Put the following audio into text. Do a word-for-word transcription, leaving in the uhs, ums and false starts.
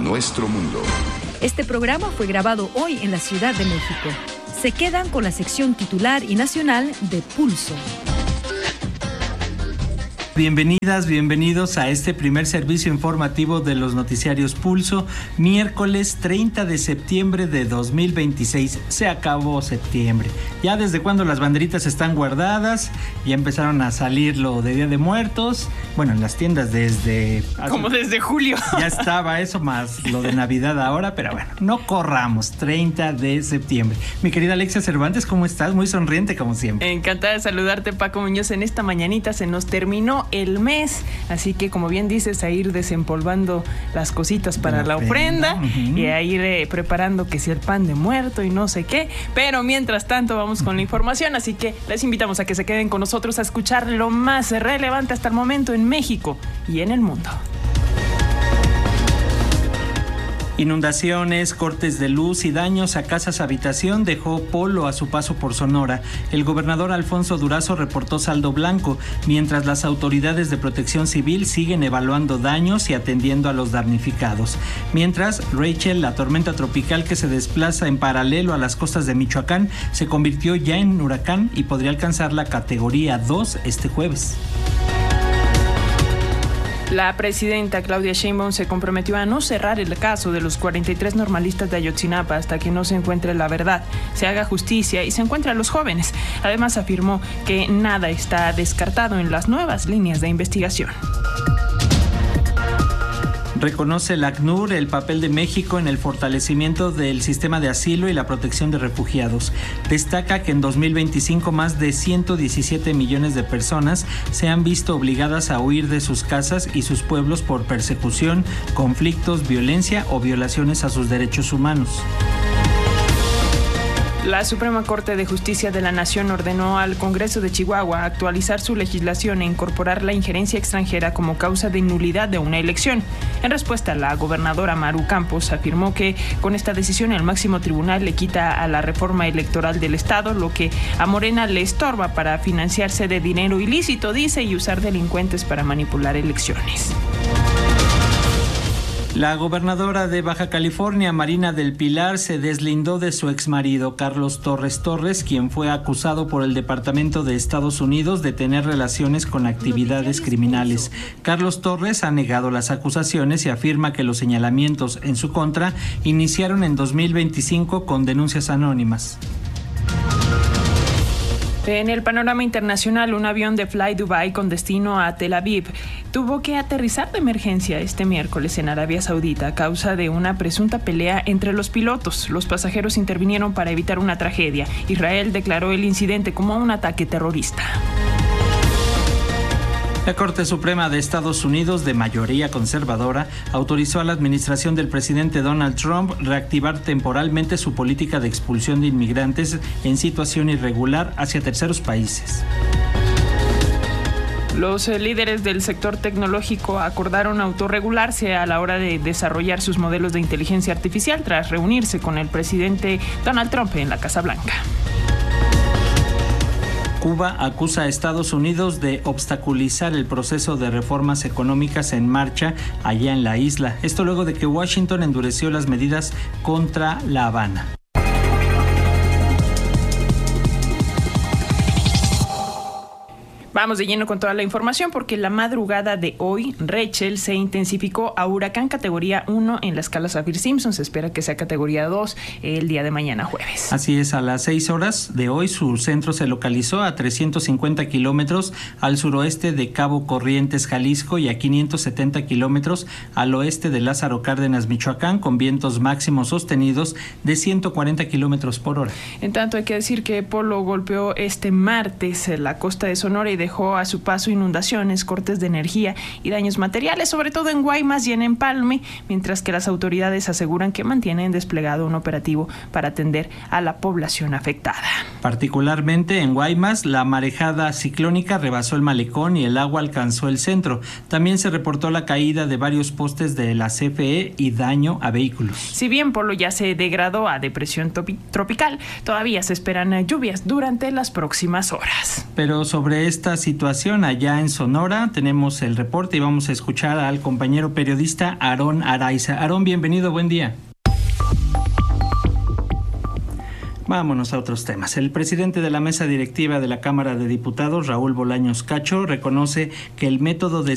nuestro mundo. Este programa fue grabado hoy en la Ciudad de México. Se quedan con la sección titular y nacional de Pulso. Bienvenidas, bienvenidos a este primer servicio informativo de los noticiarios Pulso, miércoles treinta de septiembre de dos mil veintiséis. Se acabó septiembre. Ya desde cuando las banderitas están guardadas, ya empezaron a salir lo de Día de Muertos. Bueno, en las tiendas desde... Como desde julio. Ya estaba eso, más lo de Navidad ahora, pero bueno, no corramos, treinta de septiembre. Mi querida Alexia Cervantes, ¿cómo estás? Muy sonriente como siempre. Encantada de saludarte, Paco Muñoz. En esta mañanita se nos terminó el mes, así que como bien dices, a ir desempolvando las cositas para la, la ofrenda, uh-huh. y a ir eh, preparando que si el pan de muerto y no sé qué, pero mientras tanto vamos con la información, así que les invitamos a que se queden con nosotros a escuchar lo más relevante hasta el momento en México y en el mundo. Inundaciones, cortes de luz y daños a casas habitación dejó Polo a su paso por Sonora. El gobernador Alfonso Durazo reportó saldo blanco, mientras las autoridades de protección civil siguen evaluando daños y atendiendo a los damnificados. Mientras, Rachel, la tormenta tropical que se desplaza en paralelo a las costas de Michoacán, se convirtió ya en huracán y podría alcanzar la categoría dos este jueves. La presidenta Claudia Sheinbaum se comprometió a no cerrar el caso de los cuarenta y tres normalistas de Ayotzinapa hasta que no se encuentre la verdad, se haga justicia y se encuentre a los jóvenes. Además, afirmó que nada está descartado en las nuevas líneas de investigación. Reconoce el ACNUR el papel de México en el fortalecimiento del sistema de asilo y la protección de refugiados. Destaca que en dos mil veinticinco más de ciento diecisiete millones de personas se han visto obligadas a huir de sus casas y sus pueblos por persecución, conflictos, violencia o violaciones a sus derechos humanos. La Suprema Corte de Justicia de la Nación ordenó al Congreso de Chihuahua actualizar su legislación e incorporar la injerencia extranjera como causa de nulidad de una elección. En respuesta, la gobernadora Maru Campos afirmó que con esta decisión el máximo tribunal le quita a la reforma electoral del Estado lo que a Morena le estorba para financiarse de dinero ilícito, dice, y usar delincuentes para manipular elecciones. La gobernadora de Baja California, Marina del Pilar, se deslindó de su exmarido, Carlos Torres Torres, quien fue acusado por el Departamento de Estados Unidos de tener relaciones con actividades criminales. Carlos Torres ha negado las acusaciones y afirma que los señalamientos en su contra iniciaron en dos mil veinticinco con denuncias anónimas. En el panorama internacional, un avión de Fly Dubai con destino a Tel Aviv tuvo que aterrizar de emergencia este miércoles en Arabia Saudita a causa de una presunta pelea entre los pilotos. Los pasajeros intervinieron para evitar una tragedia. Israel declaró el incidente como un ataque terrorista. La Corte Suprema de Estados Unidos, de mayoría conservadora, autorizó a la administración del presidente Donald Trump reactivar temporalmente su política de expulsión de inmigrantes en situación irregular hacia terceros países. Los líderes del sector tecnológico acordaron autorregularse a la hora de desarrollar sus modelos de inteligencia artificial tras reunirse con el presidente Donald Trump en la Casa Blanca. Cuba acusa a Estados Unidos de obstaculizar el proceso de reformas económicas en marcha allá en la isla. Esto luego de que Washington endureció las medidas contra La Habana. Vamos de lleno con toda la información porque la madrugada de hoy, Rachel se intensificó a huracán categoría uno en la escala Saffir-Simpson. Se espera que sea categoría dos el día de mañana jueves. Así es, a las seis horas de hoy su centro se localizó a trescientos cincuenta kilómetros al suroeste de Cabo Corrientes, Jalisco, y a quinientos setenta kilómetros al oeste de Lázaro Cárdenas, Michoacán, con vientos máximos sostenidos de ciento cuarenta kilómetros por hora. En tanto, hay que decir que Polo golpeó este martes la costa de Sonora y dejó a su paso inundaciones, cortes de energía y daños materiales, sobre todo en Guaymas y en Empalme, mientras que las autoridades aseguran que mantienen desplegado un operativo para atender a la población afectada. Particularmente en Guaymas, la marejada ciclónica rebasó el malecón y el agua alcanzó el centro. También se reportó la caída de varios postes de la C F E y daño a vehículos. Si bien Polo ya se degradó a depresión topi- tropical, todavía se esperan lluvias durante las próximas horas. Pero sobre esta situación allá en Sonora. Tenemos el reporte y vamos a escuchar al compañero periodista Aarón Araiza. Aarón, bienvenido, buen día. Vámonos a otros temas. El presidente de la mesa directiva de la Cámara de Diputados, Raúl Bolaños Cacho, reconoce que el método de